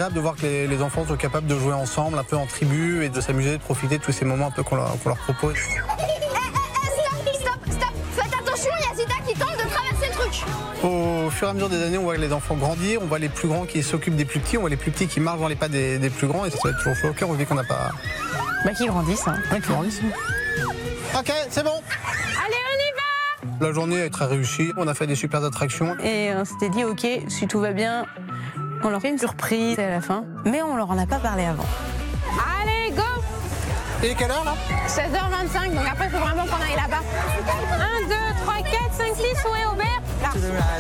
agréable de voir que les enfants sont capables de jouer ensemble, un peu en tribu, et de s'amuser, de profiter de tous ces moments un peu qu'on leur propose. Stop. Faites attention, il y a Zita qui tente de traverser le truc. Au fur et à mesure des années, on voit les enfants grandir, on voit les plus grands qui s'occupent des plus petits, on voit les plus petits qui marchent dans les pas des plus grands, et ça va être toujours chaud au cœur, on vit qu'on n'a pas... Qui grandissent. Hein. Ouais, qui grandissent. Ok, c'est bon. Allez, on y va. La journée est très réussie, on a fait des super attractions. Et on s'était dit, ok, si tout va bien, on leur fait une surprise à la fin. Mais on leur en a pas parlé avant. Allez, go. Et quelle heure là? 16h25, donc après il faut vraiment qu'on aille là-bas. 1, 2, 3, 4, 5, 6, où est Aubert? Là.